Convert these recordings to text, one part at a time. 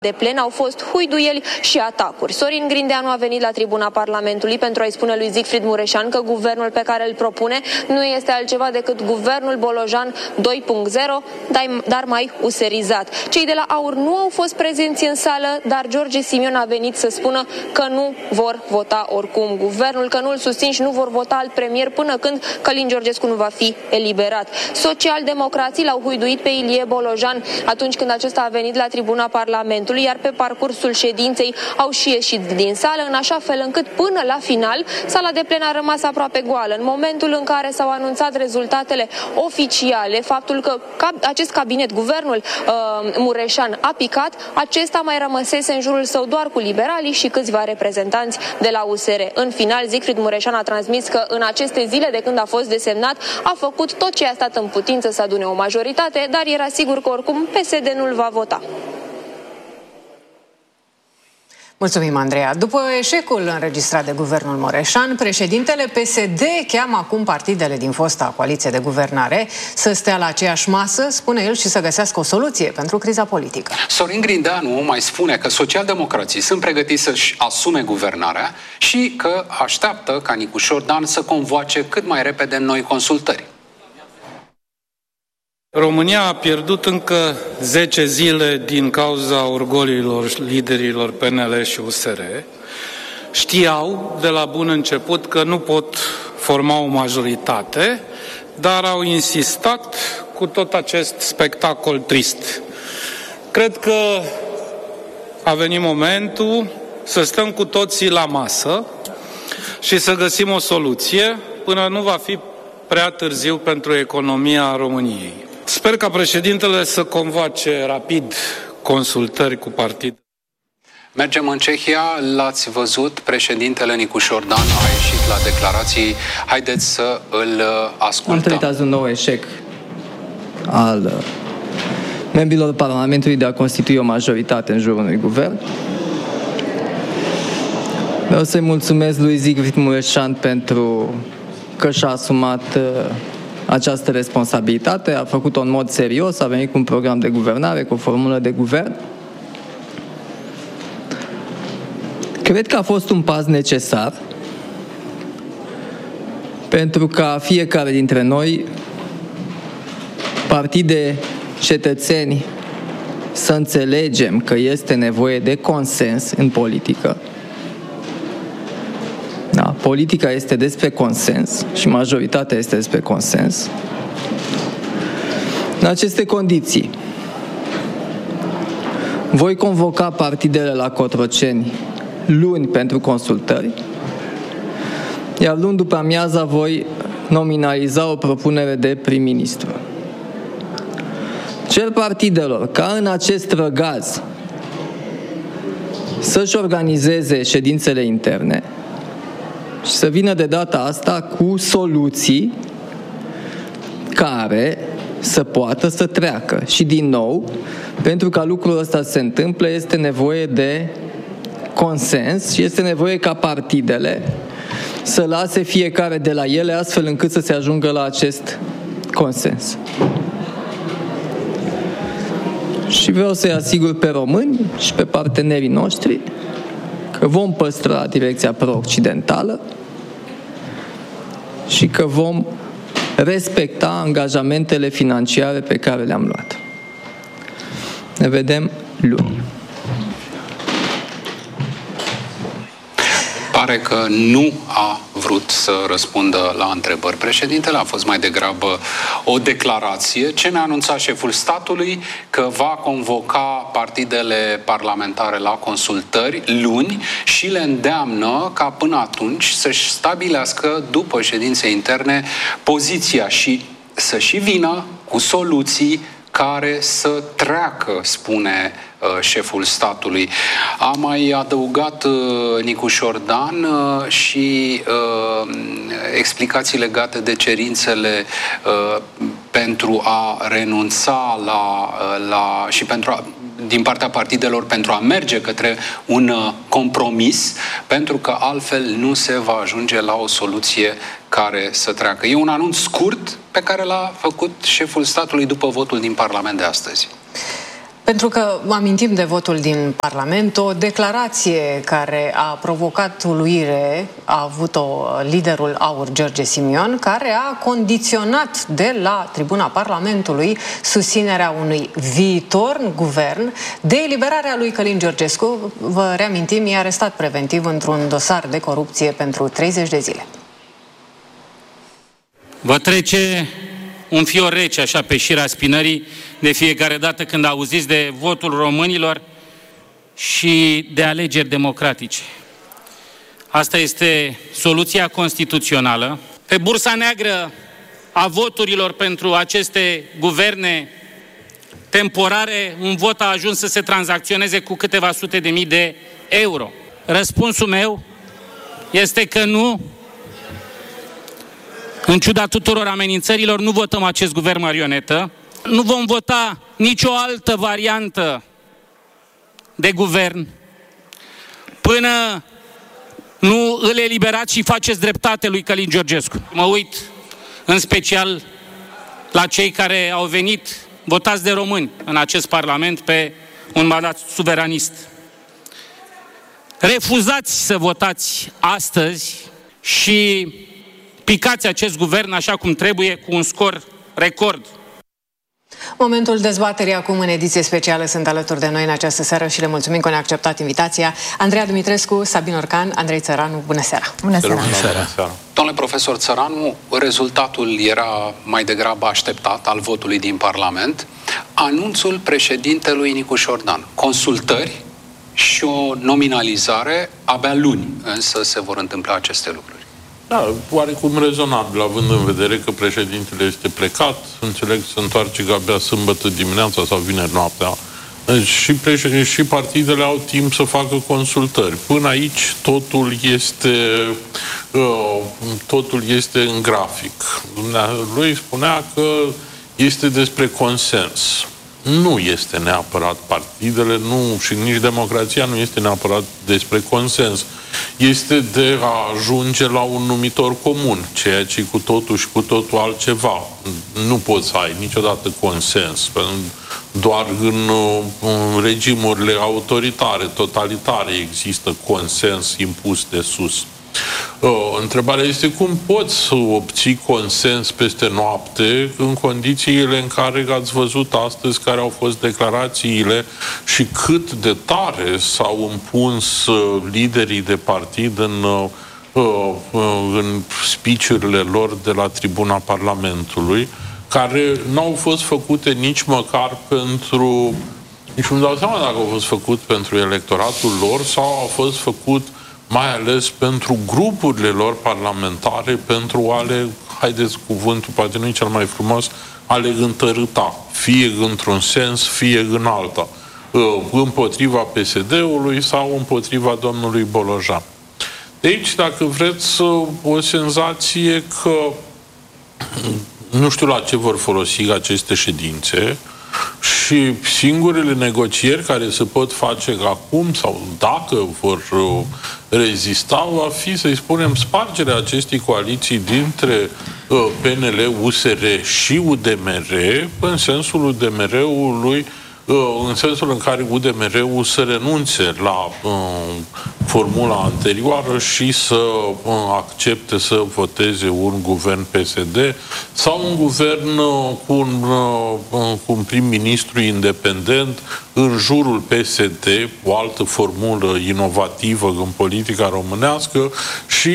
de plen au fost huiduieli și atacuri. Sorin Grindeanu a venit la tribuna Parlamentului pentru a-i spune lui Siegfried Mureșan că guvernul pe care îl propune nu este altceva decât guvernul Bolojan 2.0, dar mai userizat. Cei de la AUR nu au fost prezenți în sală, dar George Simion a venit să spună că nu vor vota oricum guvernul, că nu îl susțin și nu vor vota alt premier până când Călin Georgescu nu va fi eliberat. Socialdemocrații l-au huiduit pe Ilie Bolojan atunci când acesta a venit la tribuna Parlamentului, iar pe parcursul ședinței au și ieșit din sală, în așa fel încât până la final sala de plen a rămas aproape goală. În momentul în care s-au anunțat rezultatele oficiale, faptul că acest cabinet, guvernul Mureșan, a picat, acesta mai rămăsese în jurul său doar cu liberalii și câțiva reprezentanți de la USR. În final, Siegfried Mureșan a transmis că în aceste zile de când a fost desemnat a făcut tot ce a stat în putință să adune o majoritate, dar era sigur că oricum PSD nu-l va vota. Mulțumim, Andreea. După eșecul înregistrat de guvernul Mureșan, președintele PSD cheamă acum partidele din fosta coaliție de guvernare să stea la aceeași masă, spune el, și să găsească o soluție pentru criza politică. Sorin Grindeanu mai spune că socialdemocrații sunt pregătiți să-și asume guvernarea și că așteaptă ca Nicușor Dan să convoace cât mai repede noi consultări. România a pierdut încă 10 zile din cauza orgoliilor liderilor PNL și USR. Știau de la bun început că nu pot forma o majoritate, dar au insistat cu tot acest spectacol trist. Cred că a venit momentul să stăm cu toții la masă și să găsim o soluție până nu va fi prea târziu pentru economia României. Sper ca președintele să convoace rapid consultări cu partid. Mergem în Cehia, l-ați văzut, președintele Nicușor Dan a ieșit la declarații. Haideți să îl ascultăm. Am trăit azi un nou eșec al membrilor Parlamentului de a constitui o majoritate în jurul unui guvern. Vreau să-i mulțumesc lui Siegfried Mureșan pentru că și-a asumat această responsabilitate, a făcut-o în mod serios, a venit cu un program de guvernare, cu o formulă de guvern. Cred că a fost un pas necesar pentru ca fiecare dintre noi, partide, cetățeni, să înțelegem că este nevoie de consens în politică. Da, politica este despre consens și majoritatea este despre consens. În aceste condiții, voi convoca partidele la Cotroceni luni pentru consultări, iar luni după amiaza voi nominaliza o propunere de prim-ministru. Cer partidelor ca în acest răgaz să-și organizeze ședințele interne și să vină de data asta cu soluții care să poată să treacă. Și din nou, pentru ca lucrul ăsta să se întâmple, este nevoie de consens și este nevoie ca partidele să lase fiecare de la ele astfel încât să se ajungă la acest consens. Și vreau să-i asigur pe români și pe partenerii noștri că vom păstra direcția pro-occidentală și că vom respecta angajamentele financiare pe care le-am luat. Ne vedem luni. Pare că nu a vrut să răspundă la întrebări. Președintele a fost mai degrabă o declarație. Ce ne-a anunțat șeful statului? Că va convoca partidele parlamentare la consultări luni și le îndeamnă ca până atunci să-și stabilească după ședințe interne poziția și să și vină cu soluții care să treacă, spune șeful statului. A mai adăugat Nicușor Dan și explicații legate de cerințele pentru a renunța și din partea partidelor pentru a merge către un compromis, pentru că altfel nu se va ajunge la o soluție care să treacă. E un anunț scurt pe care l-a făcut șeful statului după votul din Parlament de astăzi. Pentru că amintim de votul din Parlament, o declarație care a provocat uluire a avut-o liderul AUR, George Simion, care a condiționat de la tribuna Parlamentului susținerea unui viitor guvern de eliberarea lui Călin Georgescu. Vă reamintim, e arestat preventiv într-un dosar de corupție pentru 30 de zile. Vă trece un fior rece așa pe șira spinării de fiecare dată când auziți de votul românilor și de alegeri democratice. Asta este soluția constituțională. Pe bursa neagră a voturilor pentru aceste guverne temporare, un vot a ajuns să se tranzacționeze cu câteva sute de mii de euro. Răspunsul meu este că nu. În ciuda tuturor amenințărilor, nu votăm acest guvern marionetă. Nu vom vota nicio altă variantă de guvern până nu îl eliberați și faceți dreptate lui Călin Georgescu. Mă uit în special la cei care au venit votați de români în acest Parlament pe un mandat suveranist. Refuzați să votați astăzi și picați acest guvern așa cum trebuie, cu un scor record. Momentul dezbaterii acum în ediție specială. Sunt alături de noi în această seară și le mulțumim că ne-a acceptat invitația Andreea Dumitrescu, Sabin Orcan, Andrei Țăranu. Bună seara! Bună seara! Bună seara! Domnule profesor Țăranu, rezultatul era mai degrabă așteptat al votului din Parlament. Anunțul președintelui Nicu Șordan. Consultări și o nominalizare abia luni, însă se vor întâmpla aceste lucruri. Da, oarecum rezonabil, având în vedere că președintele este plecat, înțeleg se întoarce abia sâmbătă dimineața sau vineri noaptea, și partidele au timp să facă consultări. Până aici totul este în grafic. Lui spunea că este despre consens. Nu este neapărat partidele, nu, și nici democrația nu este neapărat despre consens. Este de a ajunge la un numitor comun, ceea ce cu totul și cu totul altceva. Nu poți să ai niciodată consens. Doar în regimurile autoritare, totalitare, există consens impus de sus. Întrebarea este cum poți să obții consens peste noapte în condițiile în care ați văzut astăzi care au fost declarațiile și cât de tare s-au împuns liderii de partid în speech-urile lor de la tribuna Parlamentului, care n-au fost făcute nici măcar pentru... Nici nu-mi dau seama dacă au fost făcut pentru electoratul lor sau au fost făcut mai ales pentru grupurile lor parlamentare, pentru a le, haideți cuvântul, poate nu e cel mai frumos, a le întărâta, fie într-un sens, fie în alta, împotriva PSD-ului sau împotriva domnului Bolojan. De aici, dacă vreți, o senzație că nu știu la ce vor folosi aceste ședințe, și singurele negocieri care se pot face acum sau dacă vor rezista va fi, să-i spunem, spargerea acestei coaliții dintre PNL, USR și UDMR în sensul UDMR-ului, în sensul în care UDMR-ul să renunțe la formula anterioară și să accepte să voteze un guvern PSD sau un guvern cu un prim-ministru independent în jurul PSD, o altă formulă inovativă în politica românească și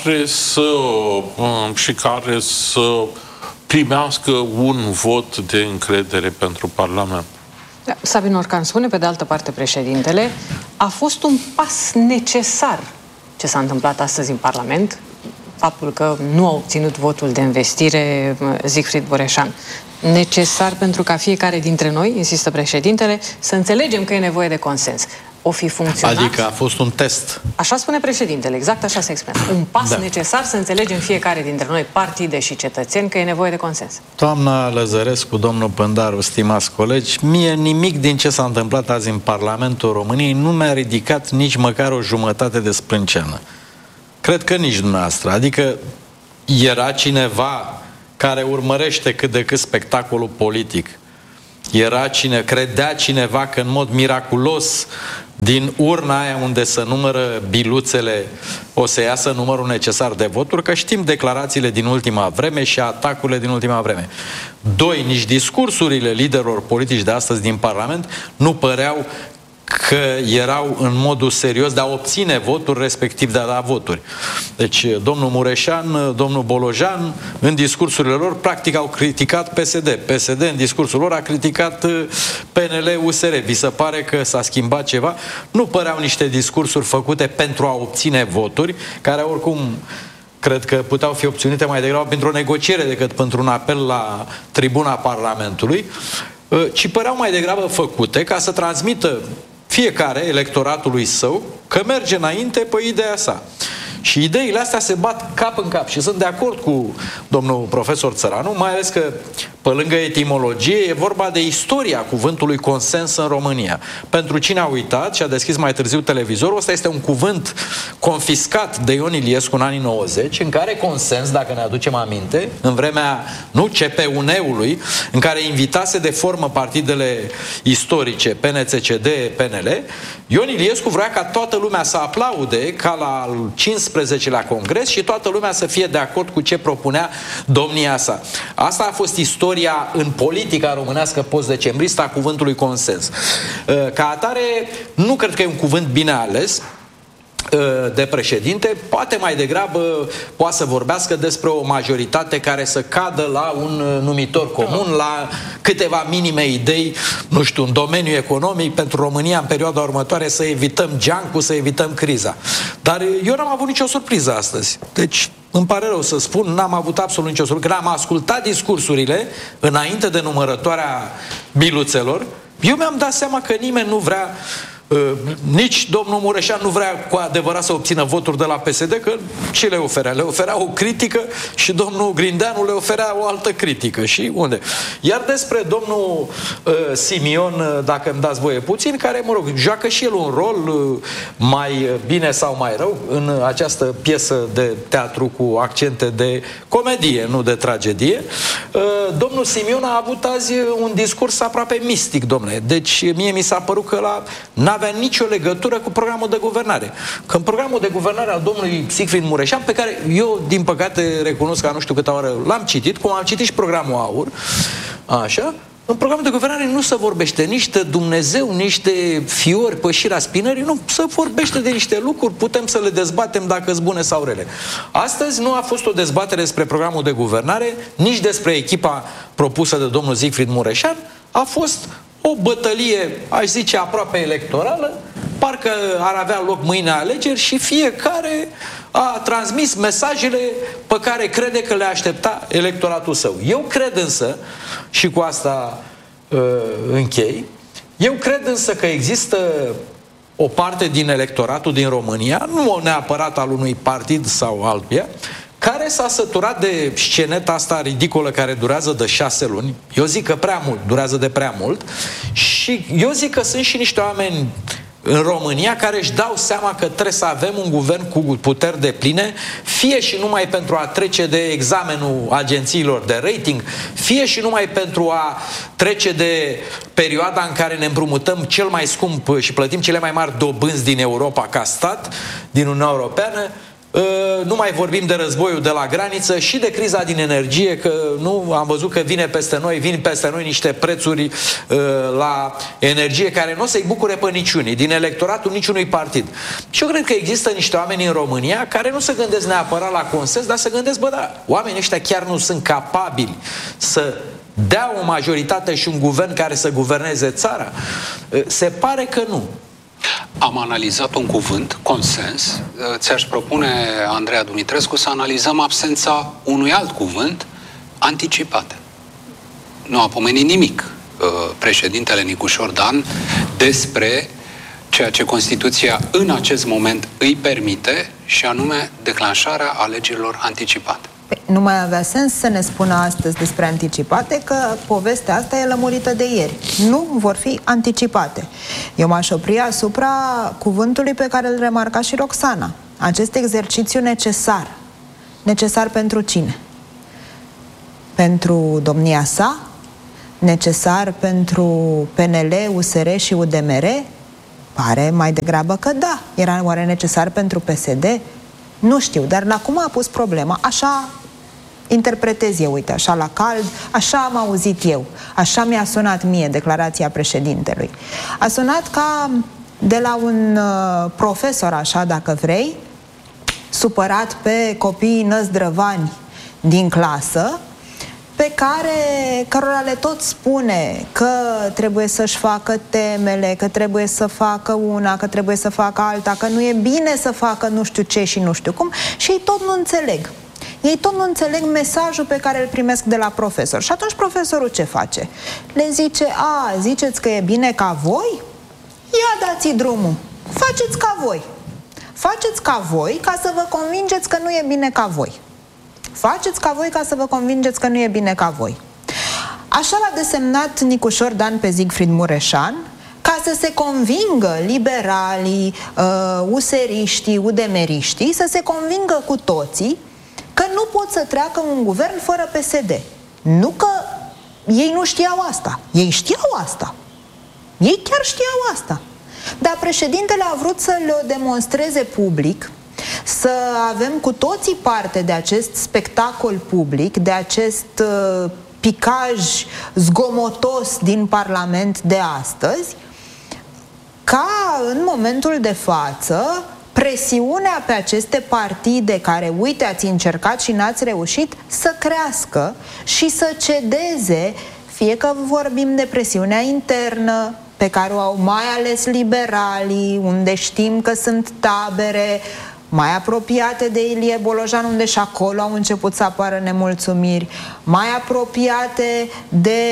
care să primească un vot de încredere pentru Parlament. Sabin Orcan spune, pe de altă parte, președintele, a fost un pas necesar ce s-a întâmplat astăzi în Parlament, faptul că nu a obținut votul de investire Siegfried Mureșan. Necesar pentru ca fiecare dintre noi, insistă președintele, să înțelegem că e nevoie de consens. O fi funcționat? Adică a fost un test. Așa spune președintele, exact așa se exprimă. Un pas necesar să înțelegem fiecare dintre noi, partide și cetățeni, că e nevoie de consens. Doamna Lăzărescu, domnul Pândaru, stimați colegi, mie nimic din ce s-a întâmplat azi în Parlamentul României nu mi-a ridicat nici măcar o jumătate de sprânceană. Cred că nici dumneavoastră. Adică era cineva care urmărește cât de cât spectacolul politic credea cineva că în mod miraculos din urna aia unde se numără biluțele o să iasă numărul necesar de voturi, că știm declarațiile din ultima vreme și atacurile din ultima vreme. 2. Nici discursurile liderilor politici de astăzi din Parlament nu păreau că erau în modul serios de a obține voturi, respectiv de a da voturi. Deci domnul Mureșan, domnul Bolojan, în discursurile lor, practic au criticat PSD. PSD în discursul lor a criticat PNL-USR. Vi se pare că s-a schimbat ceva? Nu păreau niște discursuri făcute pentru a obține voturi, care oricum cred că puteau fi obținute mai degrabă printr-o negociere decât pentru un apel la tribuna Parlamentului, ci păreau mai degrabă făcute ca să transmită fiecare electoratului său că merge înainte pe ideea sa. Și ideile astea se bat cap în cap și sunt de acord cu domnul profesor Țăranu, mai ales că pe lângă etimologie e vorba de istoria cuvântului consens în România. Pentru cine a uitat și a deschis mai târziu televizorul, ăsta este un cuvânt confiscat de Ion Iliescu în anii 90, în care consens, dacă ne aducem aminte, în vremea, CPUN-ului, în care invitase de formă partidele istorice, PNCCD, PNL, Ion Iliescu vrea ca toată lumea să aplaude ca la al 15-lea congres și toată lumea să fie de acord cu ce propunea domnia sa. Asta a fost istoria în politica românească post-decembristă a cuvântului consens. Ca atare, nu cred că e un cuvânt bine ales de președinte, poate mai degrabă poate să vorbească despre o majoritate care să cadă la un numitor comun, la câteva minime idei, nu știu, în domeniul economic pentru România în perioada următoare, să evităm junk-ul, să evităm criza. Dar eu n-am avut nicio surpriză astăzi. Deci, îmi pare rău să spun, n-am avut absolut nicio surpriză. Când am ascultat discursurile înainte de numărătoarea biluțelor, eu mi-am dat seama că nimeni nu vrea, nici domnul Mureșan nu vrea cu adevărat să obțină voturi de la PSD, că ce le oferea? Le oferea o critică și domnul Grindeanu le oferea o altă critică. Și unde? Iar despre domnul Simion, dacă îmi dați voie puțin, care, mă rog, joacă și el un rol mai bine sau mai rău în această piesă de teatru cu accente de comedie, nu de tragedie. Domnul Simion a avut azi un discurs aproape mistic, domnule. Deci mie mi s-a părut că n-avea nicio legătură cu programul de guvernare. Că în programul de guvernare al domnului Siegfried Mureșan, pe care eu, din păcate, recunosc că nu știu câte oară l-am citit, cum am citit și programul AUR, așa, în programul de guvernare nu se vorbește nici de Dumnezeu, nici de fiori pe șira spinării, nu, se vorbește de niște lucruri, putem să le dezbatem dacă sunt bune sau rele. Astăzi nu a fost o dezbatere despre programul de guvernare, nici despre echipa propusă de domnul Siegfried Mureșan, a fost o bătălie, aș zice, aproape electorală, parcă ar avea loc mâine alegeri și fiecare a transmis mesajele pe care crede că le aștepta electoratul său. Eu cred însă, și cu asta închei, eu cred însă că există o parte din electoratul din România, nu neapărat al unui partid sau altuia, care s-a săturat de sceneta asta ridicolă care durează de 6 luni. Eu zic că prea mult, durează de prea mult. Și eu zic că sunt și niște oameni în România care își dau seama că trebuie să avem un guvern cu puteri depline, fie și numai pentru a trece de examenul agențiilor de rating, fie și numai pentru a trece de perioada în care ne împrumutăm cel mai scump și plătim cele mai mari dobânzi din Europa ca stat, din Uniunea Europeană. Nu mai vorbim de războiul de la graniță și de criza din energie, că nu am văzut că vin peste noi niște prețuri la energie care nu o să-i bucure pe niciunii, din electoratul niciunui partid. Și eu cred că există niște oameni în România care nu se gândesc neapărat la consens, dar se gândesc, oamenii ăștia chiar nu sunt capabili să dea o majoritate și un guvern care să guverneze țara? Se pare că nu. Am analizat un cuvânt, consens. Ți-aș propune, Andreea Dumitrescu, să analizăm absența unui alt cuvânt, anticipate. Nu a pomenit nimic președintele Nicușor Dan despre ceea ce Constituția în acest moment îi permite, și anume declanșarea alegerilor anticipate. Nu mai avea sens să ne spună astăzi despre anticipate, că povestea asta e lămurită de ieri. Nu vor fi anticipate. Eu m-aș opri asupra cuvântului pe care îl remarca și Roxana. Acest exercițiu necesar. Necesar pentru cine? Pentru domnia sa? necesar pentru PNL, USR și UDMR? Pare mai degrabă că da. Era oare necesar pentru PSD? Nu știu, dar la cum a pus problema, așa interpretez eu, uite, așa la cald, așa am auzit eu, așa mi-a sunat mie declarația președintelui. A sunat ca de la un profesor, așa, dacă vrei, supărat pe copiii năzdrăvani din clasă, pe cărora le tot spune că trebuie să-și facă temele, că trebuie să facă una, că trebuie să facă alta, că nu e bine să facă nu știu ce și nu știu cum, și ei tot nu înțeleg. Ei tot nu înțeleg mesajul pe care îl primesc de la profesor. Și atunci profesorul ce face? Le zice, ziceți că e bine ca voi? Ia dați drumul, faceți ca voi. Faceți ca voi ca să vă convingeți că nu e bine ca voi. Faceți ca voi ca să vă convingeți că nu e bine ca voi. Așa l-a desemnat Nicușor Dan pe Siegfried Mureșan, ca să se convingă liberalii, useriștii, udemeriștii, să se convingă cu toții că nu pot să treacă un guvern fără PSD. Nu că ei nu știau asta. Ei știau asta. Ei chiar știau asta. Dar președintele a vrut să le demonstreze public, să avem cu toții parte de acest spectacol public, de acest picaj zgomotos din Parlament de astăzi, ca în momentul de față presiunea pe aceste partide care, uite, ați încercat și n-ați reușit, să crească și să cedeze, fie că vorbim de presiunea internă, pe care o au mai ales liberalii, unde știm că sunt tabere mai apropiate de Ilie Bolojan, unde și acolo au început să apară nemulțumiri, mai apropiate de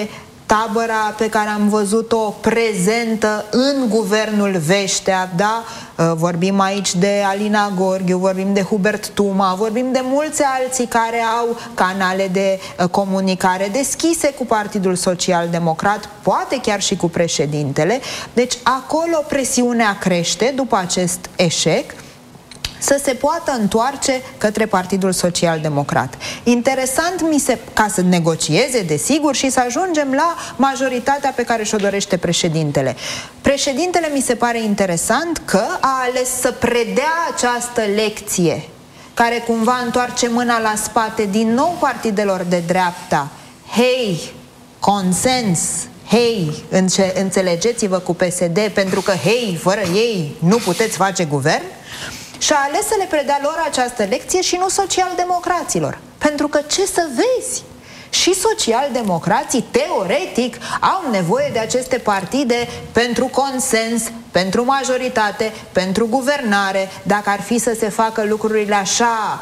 tabăra pe care am văzut-o prezentă în guvernul Veștea, da? Vorbim aici de Alina Gorghiu, vorbim de Hubert Tuma, vorbim de mulți alții care au canale de comunicare deschise cu Partidul Social Democrat, poate chiar și cu președintele. Deci acolo presiunea crește după acest eșec să se poată întoarce către Partidul Social Democrat. Interesant ca să negocieze, desigur, și să ajungem la majoritatea pe care și-o dorește președintele. Președintele mi se pare interesant că a ales să predea această lecție care cumva întoarce mâna la spate din nou partidelor de dreapta. Hei, consens, hei, înțelegeți-vă cu PSD, pentru că, hei, fără ei nu puteți face guvern. Și a ales să le predea lor această lecție și nu socialdemocraților. Pentru că, ce să vezi, și socialdemocrații, teoretic, au nevoie de aceste partide pentru consens, pentru majoritate, pentru guvernare, dacă ar fi să se facă lucrurile așa,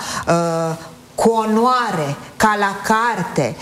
cu onoare, ca la carte,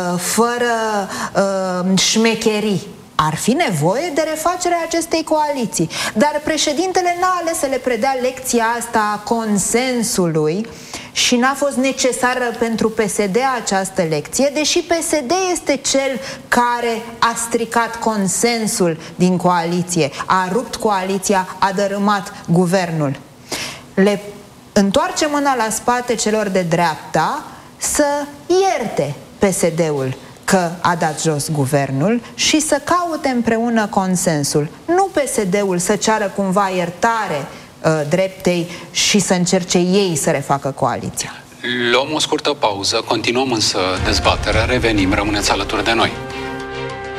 fără șmecherii. Ar fi nevoie de refacerea acestei coaliții. Dar președintele n-a ales să le predea lecția asta a consensului și n-a fost necesară pentru PSD această lecție, deși PSD este cel care a stricat consensul din coaliție, a rupt coaliția, a dărâmat guvernul. Le întoarce mâna la spate celor de dreapta să ierte PSD-ul că a dat jos guvernul și să caute împreună consensul. Nu PSD-ul să ceară cumva iertare dreptei și să încerce ei să refacă coaliția. Luăm o scurtă pauză, continuăm însă dezbaterea, revenim, rămâneți alături de noi.